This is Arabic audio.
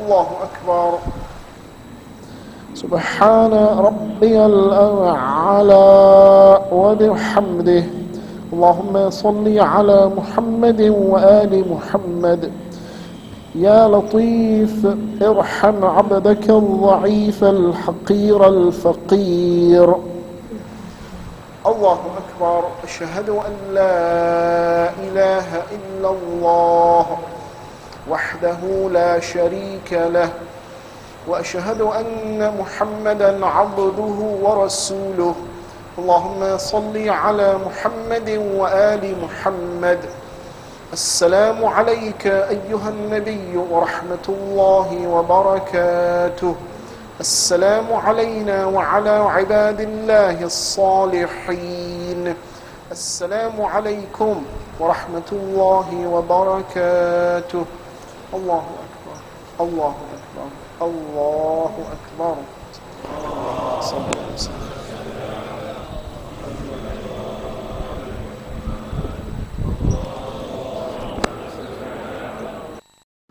الله أكبر. سبحان ربي الأعلى وبحمده. اللهم صل على محمد وآل محمد. يا لطيف ارحم عبدك الضعيف الحقير الفقير. الله أكبر. أشهد أن لا إله إلا الله وحده لا شريك له، وأشهد أن محمدا عبده ورسوله. اللهم صل على محمد وآل محمد. السلام عليك أيها النبي ورحمة الله وبركاته. السلام علينا وعلى عباد الله الصالحين. السلام عليكم ورحمة الله وبركاته. الله أكبر، الله أكبر، الله أكبر.